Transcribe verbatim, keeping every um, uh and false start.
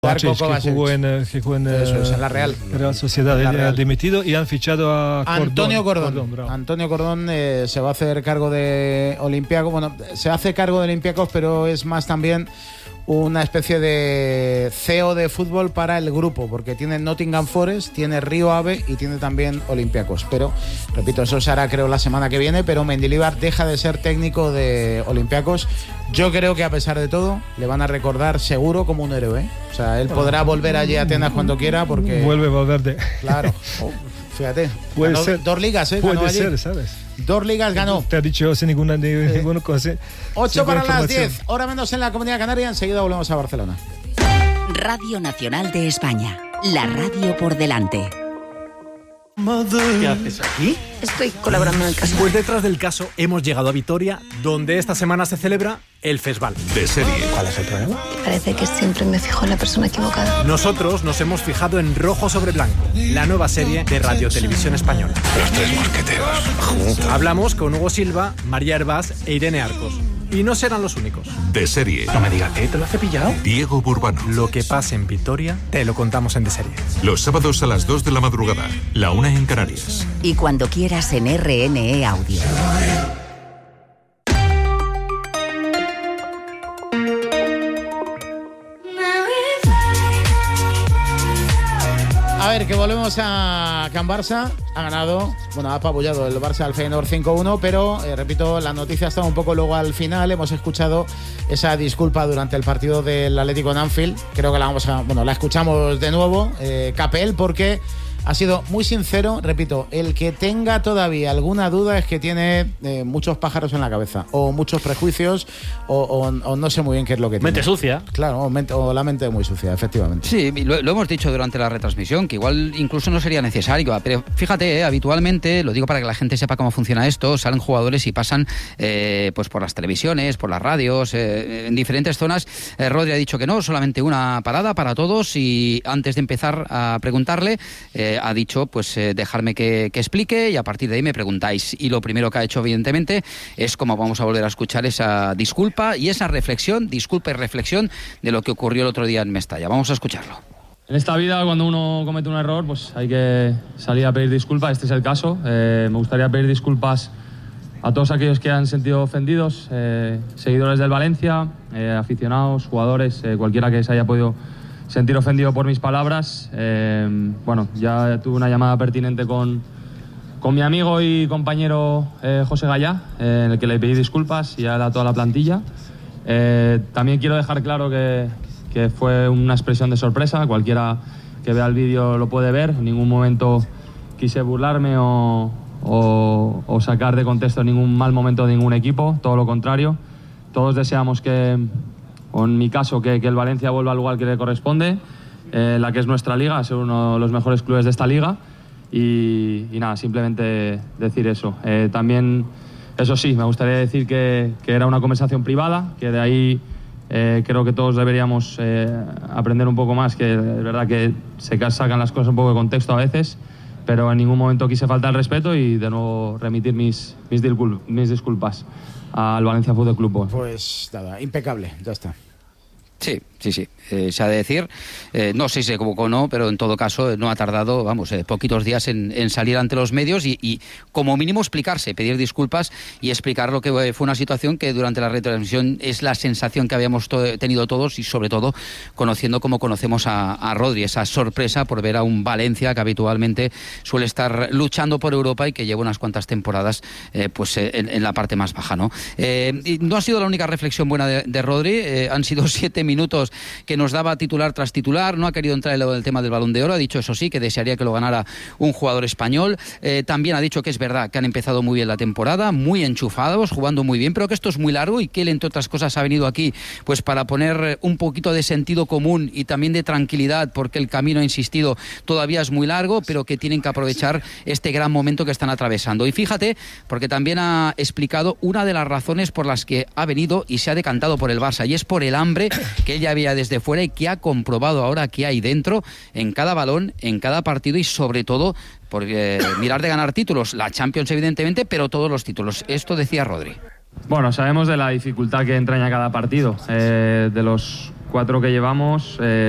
Kovacic, que jugó en, que jugó en, Eso es, en la Real. Real Sociedad, la Real. dimitido, y han fichado a Antonio Cordón. Cordón, Cordón Antonio Cordón eh, se va a hacer cargo de Olympiacos. Bueno, se hace cargo de Olympiacos, pero es más también una especie de C E O de fútbol para el grupo, porque tiene Nottingham Forest, tiene Río Ave y tiene también Olympiacos. Pero, repito, eso se hará creo la semana que viene, pero Mendilibar deja de ser técnico de Olympiacos. Yo creo que a pesar de todo, le van a recordar seguro como un héroe, ¿eh? O sea, él podrá volver allí a Atenas cuando quiera, porque... Vuelve a volver de... Claro, oh, fíjate. Puede ganó ser. Dos ligas, ¿eh? Puede ganó allí. ser, ¿sabes? Dos ligas ganó. Te ha dicho sin ninguna, ni, eh. ninguna cosa. Ocho para las diez, hora menos en la Comunidad Canaria. Enseguida volvemos a Barcelona. Radio Nacional de España, la radio por delante. ¿Qué haces aquí? Estoy colaborando en el caso. Pues detrás del caso hemos llegado a Vitoria, donde esta semana se celebra el Fesval. De serie. ¿Cuál es el problema? Parece que siempre me fijo en la persona equivocada. Nosotros nos hemos fijado en Rojo sobre Blanco, la nueva serie de Radio Televisión Española. Los tres mosqueteros. Juntos. Hablamos con Hugo Silva, María Hervás e Irene Arcos. Y no serán los únicos. De serie. No me digas que te lo has cepillado. Diego Burbano. Lo que pasa en Vitoria, te lo contamos en De Serie. Los sábados a las dos de la madrugada, la una en Canarias. Y cuando quieras en R N E Audio. A ver, que volvemos a Can Barça. Ha ganado, bueno, ha apabullado el Barça al Feyenoord cinco uno, pero, eh, repito, la noticia está un poco luego al final. Hemos escuchado esa disculpa durante el partido del Atlético en Anfield. Creo que la vamos a, bueno, la escuchamos de nuevo. Eh, Capel, porque ha sido muy sincero. Repito, el que tenga todavía alguna duda es que tiene eh, muchos pájaros en la cabeza, o muchos prejuicios, o, o, o no sé muy bien qué es lo que tiene. Mente sucia. Claro, o, mente, o la mente muy sucia, efectivamente. Sí, lo, lo hemos dicho durante la retransmisión, que igual incluso no sería necesario, pero fíjate, eh, habitualmente, lo digo para que la gente sepa cómo funciona esto, salen jugadores y pasan eh, pues por las televisiones, por las radios, eh, en diferentes zonas. eh, Rodri ha dicho que no, solamente una parada para todos, y antes de empezar a preguntarle, eh, ha dicho, pues eh, dejarme que, que explique, y a partir de ahí me preguntáis. Y lo primero que ha hecho, evidentemente, es como vamos a volver a escuchar esa disculpa y esa reflexión, disculpa y reflexión de lo que ocurrió el otro día en Mestalla. Vamos a escucharlo. En esta vida, cuando uno comete un error, pues hay que salir a pedir disculpas. Este es el caso. Eh, me gustaría pedir disculpas a todos aquellos que han sentido ofendidos, eh, seguidores del Valencia, eh, aficionados, jugadores, eh, cualquiera que se haya podido sentir ofendido por mis palabras. Eh, bueno, ya tuve una llamada pertinente con, con mi amigo y compañero eh, José Gallá, eh, en el que le pedí disculpas, y a toda la plantilla. Eh, también quiero dejar claro que, que fue una expresión de sorpresa. Cualquiera que vea el vídeo lo puede ver. En ningún momento quise burlarme o, o, o sacar de contexto ningún mal momento de ningún equipo, todo lo contrario. Todos deseamos que, o en mi caso, que, que el Valencia vuelva al lugar que le corresponde, eh, la que es nuestra liga, a ser uno de los mejores clubes de esta liga. Y, y nada, simplemente decir eso. Eh, también, eso sí, me gustaría decir que, que era una conversación privada, que de ahí eh, creo que todos deberíamos eh, aprender un poco más, que es verdad que se sacan las cosas un poco de contexto a veces, pero en ningún momento quise faltar el respeto, y de nuevo remitir mis, mis, disculp- mis disculpas al Valencia Fútbol Club. Pues nada, impecable, ya está. Sí, sí, sí. Eh, se ha de decir, eh, no sé si se equivocó o no, pero en todo caso no ha tardado, vamos, eh, poquitos días en, en salir ante los medios y, y como mínimo explicarse, pedir disculpas y explicar lo que fue una situación que durante la retransmisión es la sensación que habíamos to- tenido todos, y sobre todo conociendo como conocemos a, a Rodri, esa sorpresa por ver a un Valencia que habitualmente suele estar luchando por Europa y que lleva unas cuantas temporadas eh, pues eh, en, en la parte más baja, ¿no? Eh, y no ha sido la única reflexión buena de, de Rodri, eh, han sido siete minutos que nos daba titular tras titular. No ha querido entrar en el tema del Balón de Oro, ha dicho eso sí, que desearía que lo ganara un jugador español. Eh, también ha dicho que es verdad que han empezado muy bien la temporada, muy enchufados, jugando muy bien, pero que esto es muy largo y que él, entre otras cosas, ha venido aquí pues para poner un poquito de sentido común y también de tranquilidad, porque el camino, ha insistido, todavía es muy largo, pero que tienen que aprovechar este gran momento que están atravesando. Y fíjate, porque también ha explicado una de las razones por las que ha venido y se ha decantado por el Barça, y es por el hambre que ella había desde fuera y que ha comprobado ahora que hay dentro, en cada balón, en cada partido, y sobre todo por eh, mirar de ganar títulos, la Champions evidentemente, pero todos los títulos. Esto decía Rodri. Bueno, sabemos de la dificultad que entraña cada partido. Eh, de los cuatro que llevamos, eh,